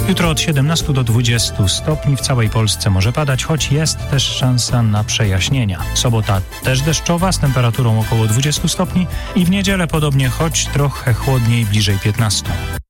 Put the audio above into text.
Jutro od 17 do 20 stopni w całej Polsce może padać, choć jest też szansa na przejaśnienia. Sobota też deszczowa z temperaturą około 20 stopni i w niedzielę podobnie, choć trochę chłodniej, bliżej 15.